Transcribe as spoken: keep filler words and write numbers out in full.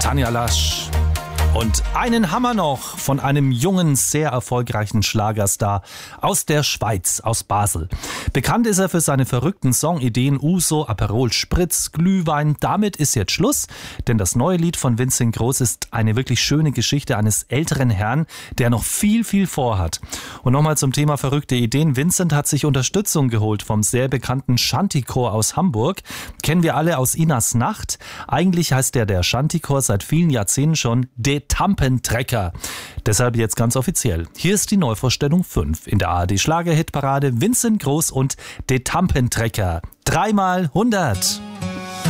Tanja Lasch. Und einen Hammer noch von einem jungen, sehr erfolgreichen Schlagerstar aus der Schweiz, aus Basel. Bekannt ist er für seine verrückten Songideen Uso, Aperol Spritz, Glühwein. Damit ist jetzt Schluss, denn das neue Lied von Vincent Groß ist eine wirklich schöne Geschichte eines älteren Herrn, der noch viel, viel vorhat. Und nochmal zum Thema verrückte Ideen. Vincent hat sich Unterstützung geholt vom sehr bekannten Shanty-Chor aus Hamburg. Kennen wir alle aus Inas Nacht. Eigentlich heißt der der Shanty-Chor seit vielen Jahrzehnten schon De Tampentrecker. Deshalb jetzt ganz offiziell. Hier ist die Neuvorstellung fünf in der A R D Schlager-Hitparade. Vincent Groß und De Tampentrecker. Dreimal hundert.